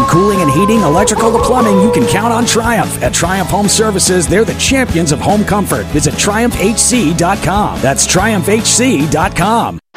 cooling and heating, electrical to plumbing, you can count on Triumph. At Triumph Home Services, they're the champions of home comfort. Visit TriumphHC.com. That's TriumphHC.com.